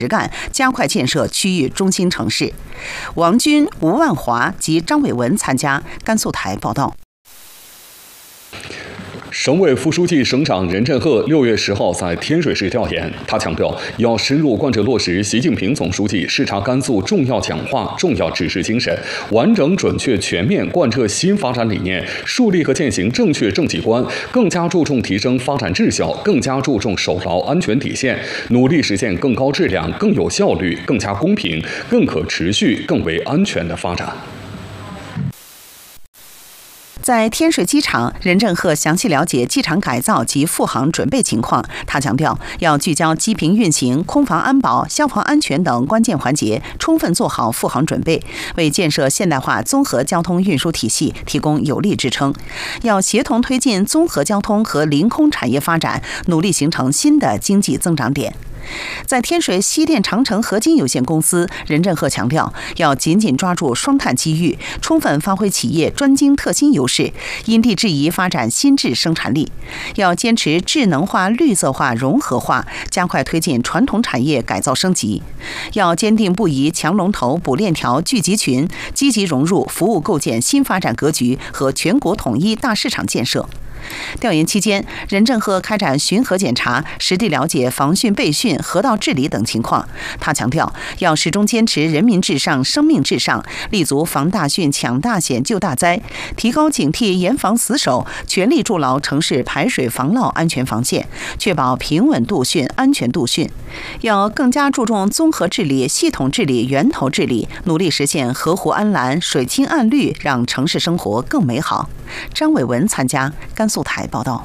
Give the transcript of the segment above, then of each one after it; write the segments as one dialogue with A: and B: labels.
A: 实干，加快建设区域中心城市。王军、吴万华及张伟文参加。甘肃台报道。
B: 省委副书记、省长任振赫6月10号在天水市调研，他强调要深入贯彻落实习近平总书记视察甘肃重要讲话、重要指示精神，完整、准确、全面贯彻新发展理念，树立和践行正确政绩观，更加注重提升发展质效，更加注重守牢安全底线，努力实现更高质量、更有效率、更加公平、更可持续、更为安全的发展。
A: 在天水机场，任振赫详细了解机场改造及复航准备情况。他强调，要聚焦机坪运行、空防安保、消防安全等关键环节，充分做好复航准备，为建设现代化综合交通运输体系提供有力支撑。要协同推进综合交通和临空产业发展，努力形成新的经济增长点。在天水西电长城合金有限公司，任振赫强调，要紧紧抓住双碳机遇，充分发挥企业专精特新优势，因地制宜发展新质生产力。要坚持智能化、绿色化、融合化，加快推进传统产业改造升级。要坚定不移强龙头、补链条、聚集群，积极融入服务构建新发展格局和全国统一大市场建设。调研期间，任振赫开展巡河检查，实地了解防汛备汛、河道治理等情况。他强调，要始终坚持人民至上、生命至上，立足防大汛、抢大险、救大灾，提高警惕、严防死守，全力筑牢城市排水防涝安全防线，确保平稳度汛、安全度汛。要更加注重综合治理、系统治理、源头治理，努力实现河湖安蓝、水清岸绿，让城市生活更美好。张伟文参加。甘肃台报道。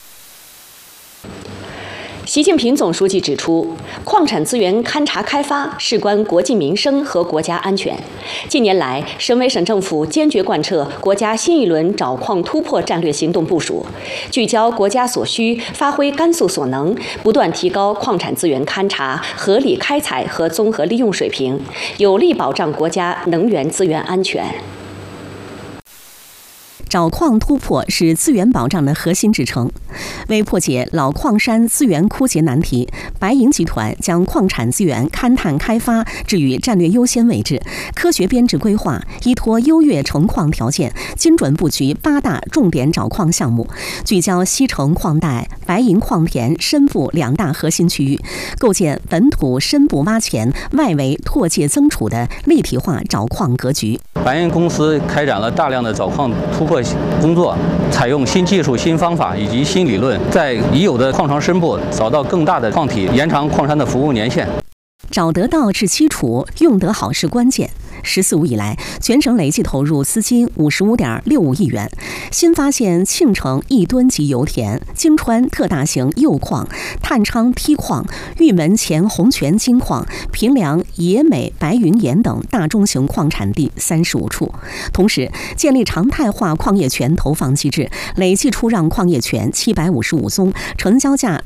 C: 习近平总书记指出，矿产资源勘查开发事关国计民生和国家安全。近年来，省委省政府坚决贯彻国家新一轮找矿突破战略行动部署，聚焦国家所需，发挥甘肃所能，不断提高矿产资源勘查、合理开采和综合利用水平，有力保障国家能源资源安全。
D: 找矿突破是资源保障的核心支撑。为破解老矿山资源枯竭难题，白银集团将矿产资源勘探开发置于战略优先位置，科学编制规划，依托优越成矿条件，精准布局8大重点找矿项目，聚焦西城矿带、白银矿田深部2大核心区域，构建本土深部挖潜、外围拓界增储的立体化找矿格局。
E: 白银公司开展了大量的找矿突破工作，采用新技术、新方法以及新理论，在已有的矿床深部找到更大的矿体，延长矿山的服务年限。
D: 找得到是基础，用得好是关键。14五以来，全省累计投入资金55.65亿元，新发现庆城1吨级油田、金川特大型铀矿、探昌梯矿、玉门前红泉金矿、平凉野美白云岩等大中型矿产地35处。同时，建立常态化矿业权投放机制，累计出让矿业权755宗，成交价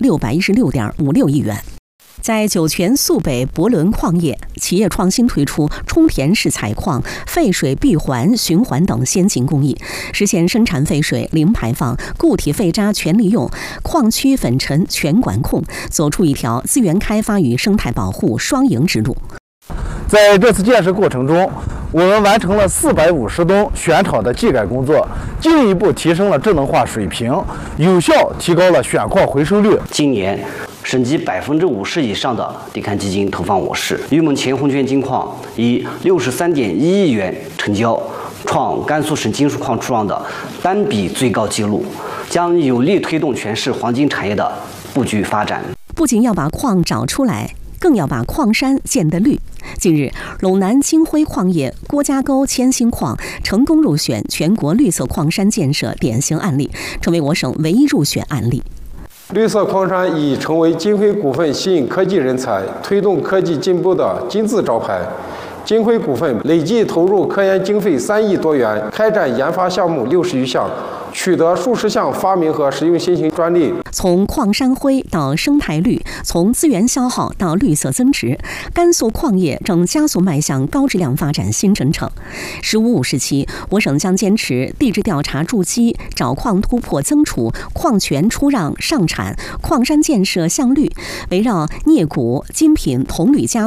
D: 616.56亿元。在酒泉肃北博伦矿业，企业创新推出充填式采矿、废水闭环、循环等先进工艺，实现生产废水零排放、固体废渣全利用、矿区粉尘全管控，走出一条资源开发与生态保护双赢之路。
F: 在这次建设过程中，我们完成了450吨选场的技改工作，进一步提升了智能化水平，有效提高了选矿回收率。
G: 今年省级50%以上的地勘基金投放我市，玉门前红泉金矿以63.1亿元成交，创甘肃省金属矿出让的单笔最高纪录，将有力推动全市黄金产业的布局发展。
D: 不仅要把矿找出来，更要把矿山建得绿。近日，陇南金辉矿业郭家沟千星矿成功入选全国绿色矿山建设典型案例，成为我省唯一入选案例。
H: 绿色矿山已成为金辉股份吸引科技人才、推动科技进步的金字招牌。金辉股份累计投入科研经费3亿多元，开展研发项目60余项，取得数十项发明和实用新型专利。
D: 从矿山灰到生态绿，从资源消耗到绿色增值，甘肃矿业正加速迈向高质量发展新征程。15-5时期，我省将坚持地质调查筑基、找矿突破增储、矿权出让上产、矿山建设向绿，围绕镍钴、金品、铜铝加